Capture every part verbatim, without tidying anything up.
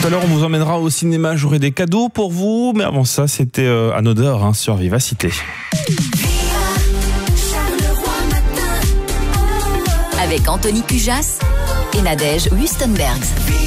à l'heure, on vous emmènera au cinéma, j'aurai des cadeaux pour vous. Mais avant ça, c'était euh, un odeur hein, sur Vivacité. Avec Anthony Pujas et Nadège Wustenbergs.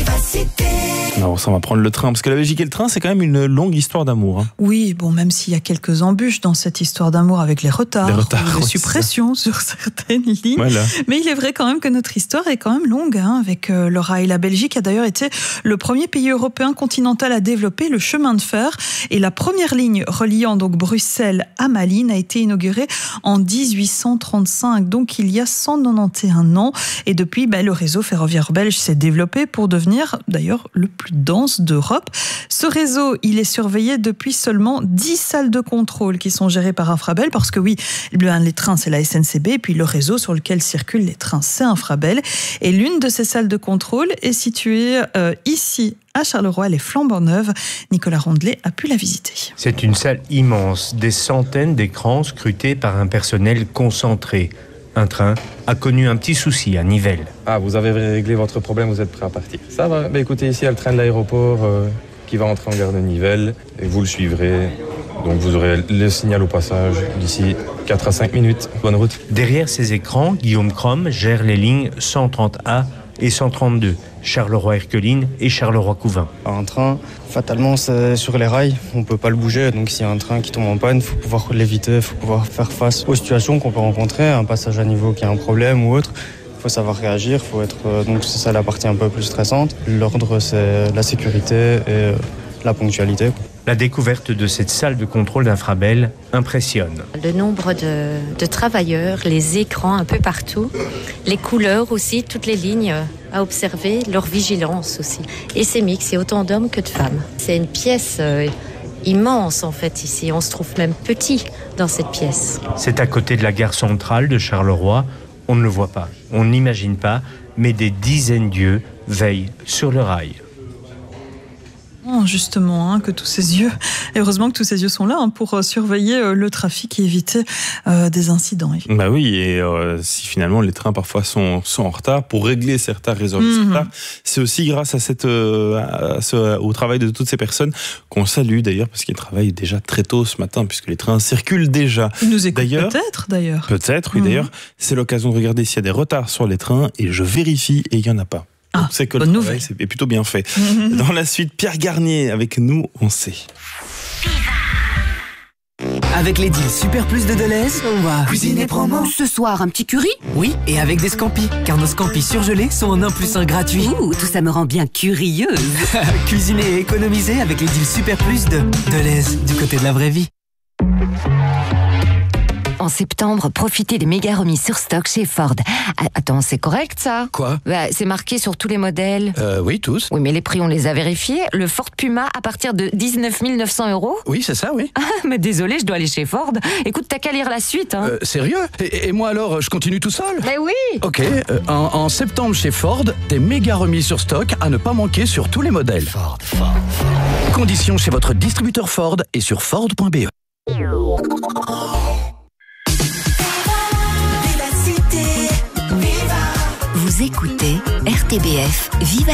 Alors ça, on va prendre le train, parce que la Belgique et le train, c'est quand même une longue histoire d'amour. Hein. Oui, bon, même s'il y a quelques embûches dans cette histoire d'amour avec les retards, les retards ou les oui, suppressions sur certaines lignes. Voilà. Mais il est vrai quand même que notre histoire est quand même longue, hein, avec euh, le rail. La Belgique a d'ailleurs été le premier pays européen continental à développer le chemin de fer. Et la première ligne reliant donc Bruxelles à Malines a été inaugurée en dix-huit cent trente-cinq, donc il y a cent quatre-vingt-onze ans. Et depuis, ben, le réseau ferroviaire belge s'est développé pour devenir d'ailleurs le plus dense d'Europe. Ce réseau, il est surveillé depuis seulement dix salles de contrôle qui sont gérées par Infrabel, parce que oui, les trains, c'est la S N C B, et puis le réseau sur lequel circulent les trains, c'est Infrabel. Et l'une de ces salles de contrôle est située euh, ici, à Charleroi, elle est flambant neuve. Nicolas Rondelet a pu la visiter. C'est une salle immense, des centaines d'écrans scrutés par un personnel concentré. Un train a connu un petit souci à Nivelles. Ah, vous avez réglé votre problème, vous êtes prêt à partir. Ça va, bah, écoutez, ici il y a le train de l'aéroport euh, qui va entrer en gare de Nivelles et vous le suivrez. Donc vous aurez le signal au passage d'ici quatre à cinq minutes. Bonne route. Derrière ces écrans, Guillaume Crom gère les lignes cent trente A et cent trente-deux, Charleroi-Erqueline et Charleroi-Couvain. Un train, fatalement, c'est sur les rails, on ne peut pas le bouger. Donc s'il y a un train qui tombe en panne, il faut pouvoir l'éviter, il faut pouvoir faire face aux situations qu'on peut rencontrer, un passage à niveau qui a un problème ou autre. Il faut savoir réagir, faut être, donc c'est ça la partie un peu plus stressante. L'ordre, c'est la sécurité et la ponctualité. La découverte de cette salle de contrôle d'Infrabel impressionne. Le nombre de, de travailleurs, les écrans un peu partout, les couleurs aussi, toutes les lignes à observer, leur vigilance aussi. Et c'est mix, c'est autant d'hommes que de femmes. C'est une pièce euh, immense en fait ici, on se trouve même petit dans cette pièce. C'est à côté de la gare centrale de Charleroi, on ne le voit pas, on n'imagine pas, mais des dizaines d'yeux veillent sur le rail. Justement, hein, que tous ces yeux, et heureusement que tous ces yeux sont là hein, pour euh, surveiller euh, le trafic et éviter euh, des incidents. Bah oui, et euh, si finalement les trains parfois sont, sont en retard, pour régler ces retards, résorber ces retards, c'est aussi grâce à cette, euh, à ce, au travail de toutes ces personnes qu'on salue d'ailleurs, parce qu'ils travaillent déjà très tôt ce matin, puisque les trains circulent déjà. Ils nous écoutent d'ailleurs, peut-être d'ailleurs. Peut-être, oui, mmh. d'ailleurs, c'est l'occasion de regarder s'il y a des retards sur les trains, et je vérifie, et il n'y en a pas. Ah, c'est que bonne le nouvelle. travail c'est plutôt bien fait. Dans la suite, Pierre Garnier avec nous, on sait. Avec les deals Super Plus de Deleuze, on va cuisiner promo. Ce soir, un petit curry? Oui, et avec des scampis, car nos scampis surgelés sont en un plus un gratuit. Ouh, tout ça me rend bien curieuse. Cuisiner et économiser avec les deals Super Plus de Deleuze, du côté de la vraie vie. En septembre, profitez des méga remises sur stock chez Ford. Ah, attends, c'est correct ça? Quoi? Bah, c'est marqué sur tous les modèles. Euh, oui, tous. Oui, mais les prix, on les a vérifiés. Le Ford Puma à partir de dix-neuf mille neuf cents euros. Oui, c'est ça, oui. Ah, mais désolé, je dois aller chez Ford. Écoute, t'as qu'à lire la suite. Hein. Euh, sérieux? et, et moi alors, je continue tout seul? Mais oui. Ok, euh, en, en septembre chez Ford, des méga remises sur stock à ne pas manquer sur tous les modèles. Ford, Ford, Ford. Conditions chez votre distributeur Ford et sur Ford point B E. Vous écoutez R T B F Viva